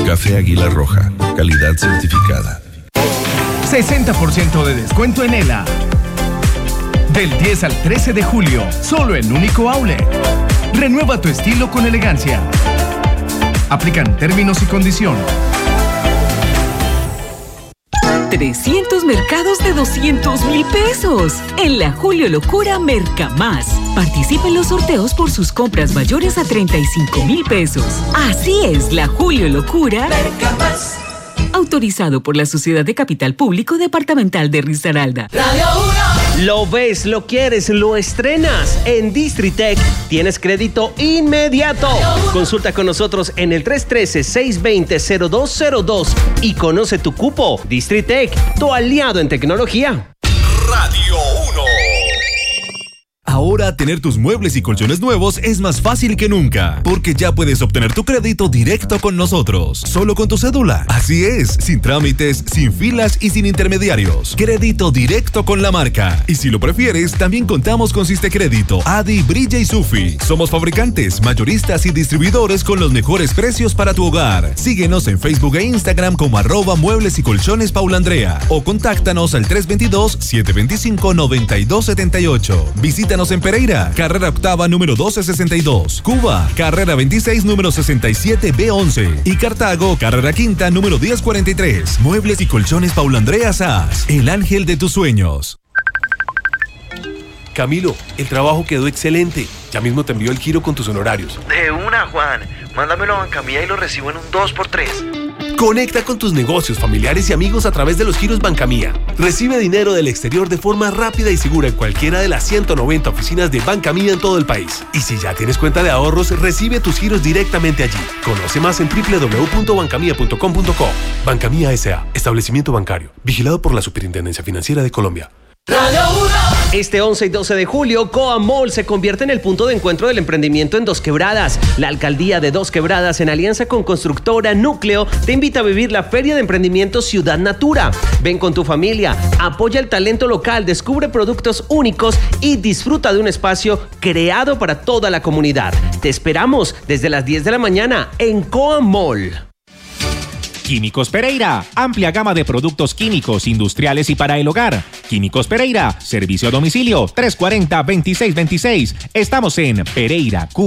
Café Águila Roja, calidad certificada. 60% de descuento en ELA. Del 10 al 13 de julio, solo en Único Outlet. Renueva tu estilo con elegancia. Aplican términos y condiciones. 300 mercados de 200,000 pesos. En la Julio Locura Mercamás. Participe en los sorteos por sus compras mayores a 35,000 pesos. Así es la Julio Locura Mercamás. Autorizado por la Sociedad de Capital Público Departamental de Risaralda. Radio 1. Lo ves, lo quieres, lo estrenas. En Distritec tienes crédito inmediato. Consulta con nosotros en el 313-620-0202 y conoce tu cupo. Distritec, tu aliado en tecnología. Radio 1. Ahora tener tus muebles y colchones nuevos es más fácil que nunca, porque ya puedes obtener tu crédito directo con nosotros, solo con tu cédula. Así es, sin trámites, sin filas y sin intermediarios. Crédito directo con la marca. Y si lo prefieres, también contamos con Sistecrédito, Adi, Brilla y Sufi. Somos fabricantes, mayoristas y distribuidores con los mejores precios para tu hogar. Síguenos en Facebook e Instagram como @muebles y colchones Paula Andrea o contáctanos al 322-725-9278. Visítanos en Pereira, carrera octava número 1262, Cuba, carrera 26 número 67B11 y Cartago, carrera quinta número 1043. Muebles y colchones Paula Andrea Sass, el ángel de tus sueños. Camilo, el trabajo quedó excelente. Ya mismo te envío el giro con tus honorarios. De una, Juan. Mándamelo a Bancamía y lo recibo en un 2x3. Conecta con tus negocios, familiares y amigos a través de los giros Bancamía. Recibe dinero del exterior de forma rápida y segura en cualquiera de las 190 oficinas de Bancamía en todo el país. Y si ya tienes cuenta de ahorros, recibe tus giros directamente allí. Conoce más en www.bancamia.com.co. Bancamía S.A. Establecimiento bancario. Vigilado por la Superintendencia Financiera de Colombia. Radio 1. Este 11 y 12 de julio, Coa Mall se convierte en el punto de encuentro del emprendimiento en Dos Quebradas. La alcaldía de Dos Quebradas, en alianza con Constructora Núcleo, te invita a vivir la Feria de Emprendimiento Ciudad Natura. Ven con tu familia, apoya el talento local, descubre productos únicos y disfruta de un espacio creado para toda la comunidad. Te esperamos desde las 10 de la mañana en Coa Mall. Químicos Pereira, amplia gama de productos químicos, industriales y para el hogar. Químicos Pereira, servicio a domicilio 340-2626. Estamos en Pereira, Cuba.